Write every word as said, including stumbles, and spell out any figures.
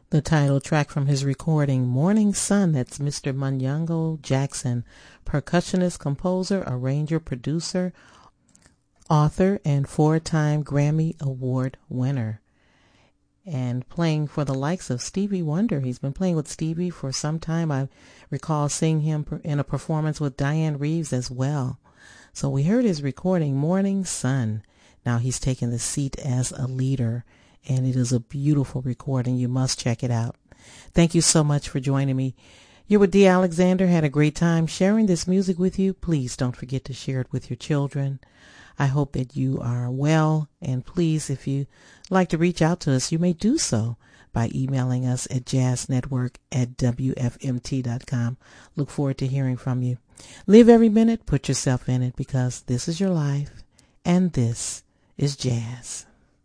The title track from his recording, Morning Sun. That's Mister Munyango Jackson, percussionist, composer, arranger, producer, author, and four-time Grammy Award winner. And playing for the likes of Stevie Wonder. He's been playing with Stevie for some time. I recall seeing him in a performance with Diane Reeves as well. So we heard his recording, Morning Sun. Now he's taken the seat as a leader, and it is a beautiful recording. You must check it out. Thank you so much for joining me. You're with Dee Alexander. Had a great time sharing this music with you. Please don't forget to share it with your children. I hope that you are well, and please, if you like to reach out to us, you may do so by emailing us at jazznetwork at w f m t dot com. Look forward to hearing from you. Live every minute, put yourself in it, because this is your life, and this is jazz.